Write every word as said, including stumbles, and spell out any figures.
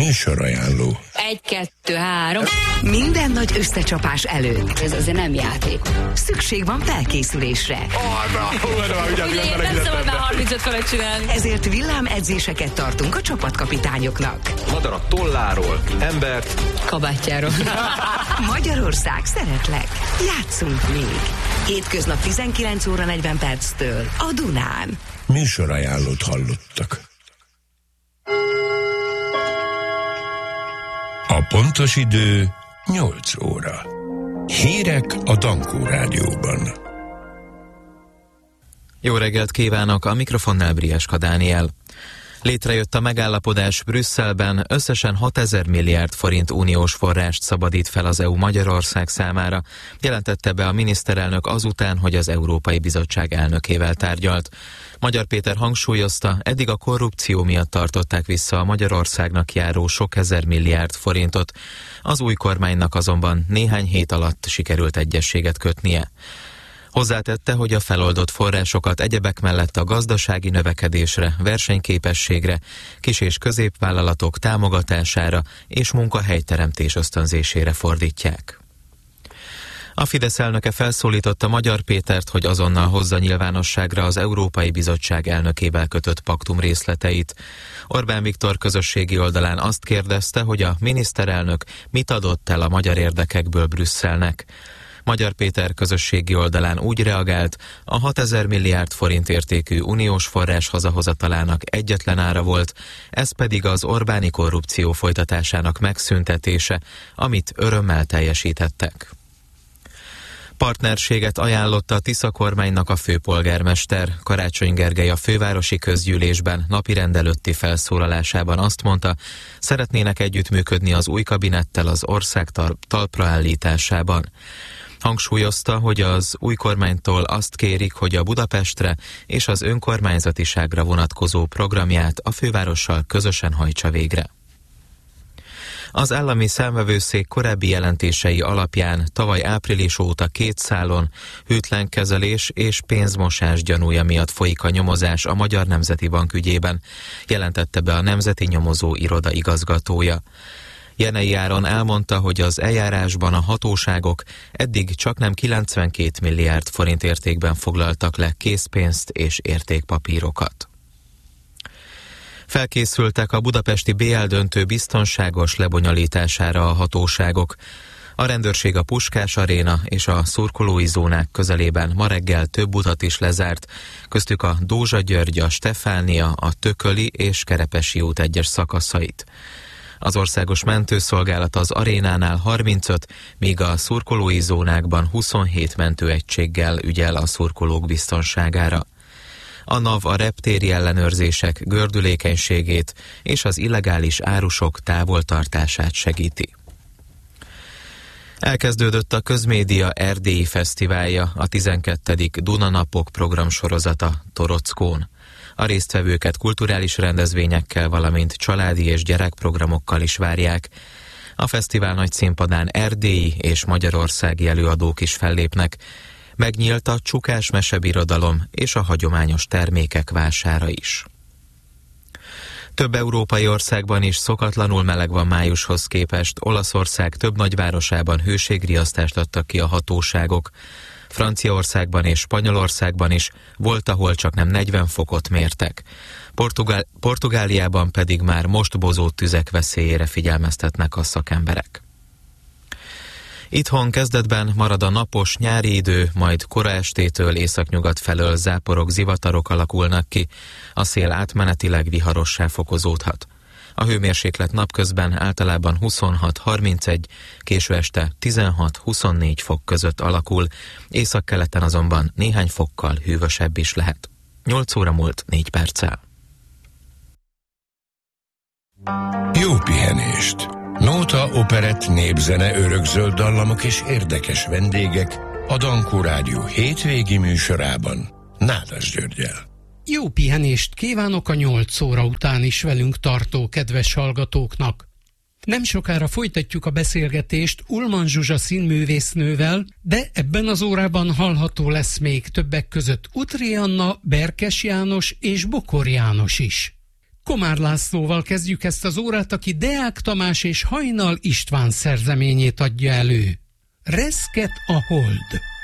Műsorajánló. Egy, kettő, három. Minden nagy összecsapás előtt. Ez azért nem játék. Szükség van felkészülésre. Ugye, nem szabad már harmincöt felett csinálni. Ezért villámedzéseket tartunk a csapatkapitányoknak. Madarak tolláról, embert kabátjáról. Magyarország, szeretlek. Játszunk még. Hétköznap tizenkilenc óra negyven perctől a Dunán. Műsorajánlót hallottak. A pontos idő nyolc óra. Hírek a Dankó Rádióban. Jó reggelt kívánok, a mikrofonnál Brieska Dániel. Létrejött a megállapodás Brüsszelben, összesen hatezer milliárd forint uniós forrást szabadít fel az é u Magyarország számára, jelentette be a miniszterelnök azután, hogy az Európai Bizottság elnökével tárgyalt. Magyar Péter hangsúlyozta, eddig a korrupció miatt tartották vissza a Magyarországnak járó sok ezer milliárd forintot, az új kormánynak azonban néhány hét alatt sikerült egyezséget kötnie. Hozzátette, hogy a feloldott forrásokat egyebek mellett a gazdasági növekedésre, versenyképességre, kis- és középvállalatok támogatására és munkahelyteremtés ösztönzésére fordítják. A Fidesz elnöke felszólította Magyar Pétert, hogy azonnal hozza nyilvánosságra az Európai Bizottság elnökével kötött paktum részleteit. Orbán Viktor közösségi oldalán azt kérdezte, hogy a miniszterelnök mit adott el a magyar érdekekből Brüsszelnek. Magyar Péter közösségi oldalán úgy reagált, a hatezer milliárd forint értékű uniós forrás hazahozatalának egyetlen ára volt, ez pedig az Orbáni korrupció folytatásának megszüntetése, amit örömmel teljesítettek. Partnerséget ajánlott a Tisza kormánynak a főpolgármester. Karácsony Gergely a fővárosi közgyűlésben napirend előtti felszólalásában azt mondta, szeretnének együttműködni az új kabinettel az ország talpra állításában. Hangsúlyozta, hogy az új kormánytól azt kérik, hogy a Budapestre és az önkormányzatiságra vonatkozó programját a fővárossal közösen hajtsa végre. Az állami számvevőszék korábbi jelentései alapján tavaly április óta két szálon hűtlen kezelés és pénzmosás gyanúja miatt folyik a nyomozás a Magyar Nemzeti Bank ügyében, jelentette be a Nemzeti Nyomozó Iroda igazgatója. Jenei Áron elmondta, hogy az eljárásban a hatóságok eddig csaknem kilencvenkét milliárd forint értékben foglaltak le készpénzt és értékpapírokat. Felkészültek a budapesti bé el döntő biztonságos lebonyolítására a hatóságok. A rendőrség a Puskás Aréna és a szurkolói zónák közelében ma reggel több utat is lezárt, köztük a Dózsa-György, a Stefánia, a Tököli és Kerepesi út egyes szakaszait. Az országos mentőszolgálat az arénánál harmincöt, míg a szurkolói zónákban huszonhét mentőegységgel ügyel a szurkolók biztonságára. A NAV a reptéri ellenőrzések gördülékenységét és az illegális árusok távoltartását segíti. Elkezdődött a Közmédia Erdélyi Fesztiválja, a tizenkettedik Dunanapok programsorozata Torockón. A résztvevőket kulturális rendezvényekkel, valamint családi és gyerekprogramokkal is várják. A fesztivál nagy színpadán erdélyi és magyarországi előadók is fellépnek. Megnyílt a csukás mesebirodalom és a hagyományos termékek vására is. Több európai országban is szokatlanul meleg van májushoz képest. Olaszország több nagyvárosában hőségriasztást adtak ki a hatóságok. Franciaországban és Spanyolországban is volt, ahol csak nem negyven fokot mértek. Portugál- Portugáliában pedig már most bozó tüzek veszélyére figyelmeztetnek a szakemberek. Itthon kezdetben marad a napos nyári idő, majd kora estétől északnyugat felől záporok, zivatarok alakulnak ki, a szél átmenetileg viharossá fokozódhat. A hőmérséklet napközben általában huszonhat harmincegy, késő este tizenhat-huszonnégy fok között alakul, északkeleten azonban néhány fokkal hűvösebb is lehet. nyolc óra múlt négy perccel. Jó pihenést! Nóta, operett, népzene, örökzöld dallamok és érdekes vendégek a Dankó Rádió hétvégi műsorában Nádas Györggyel. Jó pihenést kívánok a nyolc óra után is velünk tartó kedves hallgatóknak. Nem sokára folytatjuk a beszélgetést Ullmann Zsuzsa színművésznővel, de ebben az órában hallható lesz még többek között Utri Anna, Berkes János és Bokor János is. Komár Lászlóval kezdjük ezt az órát, aki Deák Tamás és Hajnal István szerzeményét adja elő. Reszket a hold.